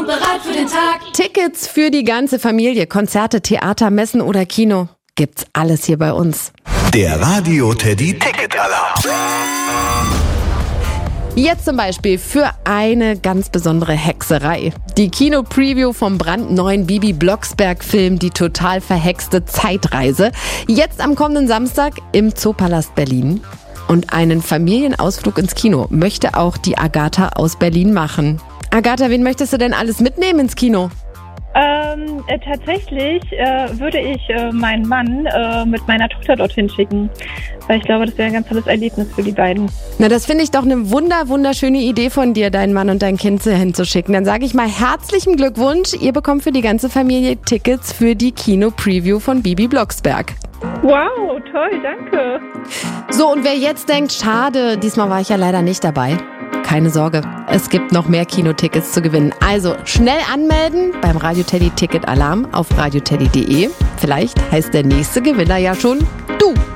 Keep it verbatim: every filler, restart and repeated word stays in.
und bereit für den Tag. Tickets für die ganze Familie, Konzerte, Theater, Messen oder Kino. Gibt's alles hier bei uns. Der Radio Teddy Ticket Alarm. Jetzt zum Beispiel für eine ganz besondere Hexerei. Die Kino-Preview vom brandneuen Bibi Blocksberg-Film Die total verhexte Zeitreise. Jetzt am kommenden Samstag im Zoopalast Berlin. Und einen Familienausflug ins Kino möchte auch die Agatha aus Berlin machen. Agatha, wen möchtest du denn alles mitnehmen ins Kino? Ähm, äh, tatsächlich äh, würde ich äh, meinen Mann äh, mit meiner Tochter dorthin schicken, weil ich glaube, das wäre ein ganz tolles Erlebnis für die beiden. Na, das finde ich doch eine wunder, wunderschöne Idee von dir, deinen Mann und dein Kind hinzuschicken. Dann sage ich mal herzlichen Glückwunsch. Ihr bekommt für die ganze Familie Tickets für die Kino-Preview von Bibi Blocksberg. Wow, toll, danke. So, und wer jetzt denkt, schade, diesmal war ich ja leider nicht dabei. Keine Sorge, es gibt noch mehr Kinotickets zu gewinnen. Also schnell anmelden beim Radio Teddy Ticket Alarm auf radioteddy punkt de. Vielleicht heißt der nächste Gewinner ja schon du.